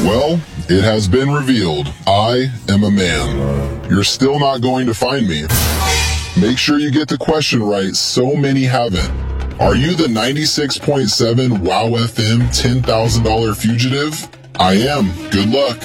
Well, it has been revealed. I am a man. You're still not going to find me. Make sure you get the question right, so many haven't. Are you the 96.7 WOW FM $10,000 fugitive? I am. Good luck.